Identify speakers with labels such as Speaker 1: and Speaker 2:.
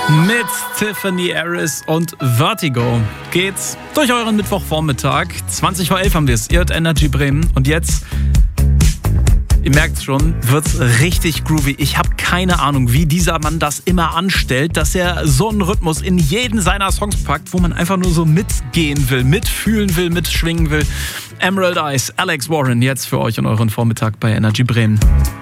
Speaker 1: Mit Tiffany Harris und Vertigo geht's durch euren Mittwochvormittag. 20 vor 11 haben wir es. Ihr hört Energy Bremen. Und jetzt, ihr merkt schon, wird's richtig groovy. Ich habe keine Ahnung, wie dieser Mann das immer anstellt, dass er so einen Rhythmus in jeden seiner Songs packt, wo man einfach nur so mitgehen will, mitfühlen will, mitschwingen will. Emerald Eyes, Alex Warren, jetzt für euch und euren Vormittag bei Energy Bremen.